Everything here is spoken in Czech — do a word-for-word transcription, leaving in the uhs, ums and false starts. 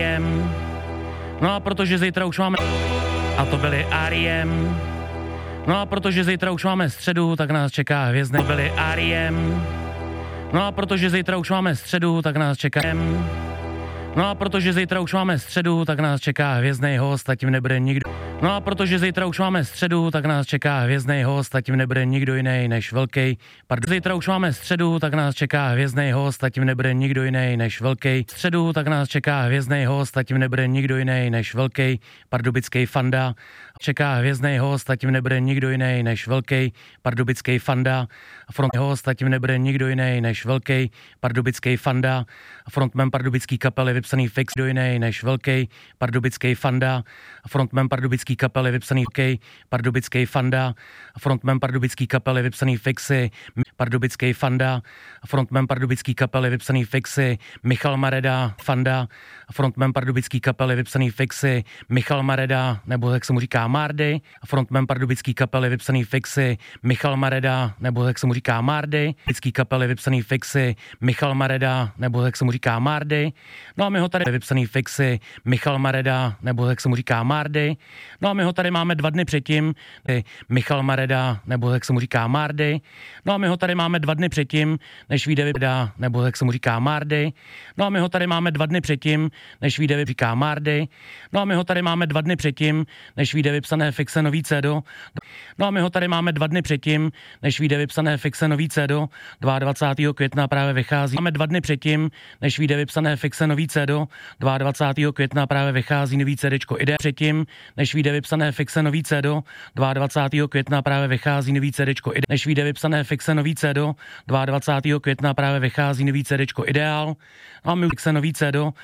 R E M. No a protože zítra už máme... A to byli R E M. No a protože zítra už máme středu, tak nás čeká hvězdný... To byli R E M. No a protože zítra už máme středu, tak nás čeká... No a protože zítra už máme středu, tak nás čeká hvězdný host a tím nebude nikdo... No a protože zítra už máme středu, tak nás čeká hvězdný host a tím nebude nikdo jiný než velký... Pardon, zítra už máme středu, tak nás čeká hvězdný host a tím nebude nikdo jiný než velký... Středu, tak nás čeká hvězdný host a tím nebude nikdo jiný než velký pardubický fanda. Čeká hvězdný host a tím nebude nikdo jiný než velký pardubický fanda. Front host a tím nebude nikdo jiný než velký pardubický fanda. Frontman pardubický kapely vypsaný fix do jiný než velký pardubický fanda. Frontman pardubický kapely vypsaný velký pardubický fanda. Frontman pardubický kapely vypsaný fixy pardubický fanda. Frontman pardubický kapely vypsaný fixy Michal Mareda fanda. Frontman pardubický kapely vypsaný fixy Michal Mareda, nebo jak se mu říká Mardy. Frontman pardubický kapely vypsaný fixy Michal Mareda, nebo jak se mu říká Mardy. Pardubický kapely vypsaný fixy Michal Mareda, nebo jak se mu říká Mardy. No a my ho tady vypsaný fixy Michal Mareda, nebo jak se mu říká Mardy. No a my ho tady máme dva dny předtím, Michal Mareda, nebo jak se mu říká Mardy. No a my ho tady máme dva dny předtím, než vyjde vypadá, nebo jak se mu říká Mardy. No a my ho tady máme dva dny předtím, než vyjde říká Mardy. No a my ho tady máme dva dny předtím, než vyjde vypsané fixe nový cedo. No a my ho tady máme dva dny předtím, než vyjde vypsané fixe nový cedo. dvacátého druhého května právě vychází. Máme dva dny předtím, než vyjde vypsané fixe nový cedo. dvacátého druhého května právě vychází nový cedečko. Ide předtím, než vyjde vypsané fixe nový cedo. dvacátého druhého května právě vychází nový cedečko. Než vyjde vypsané fixe nový cedo. dvacátého druhého května právě vychází nový cedečko Ideál. No a my fixe nový cedo.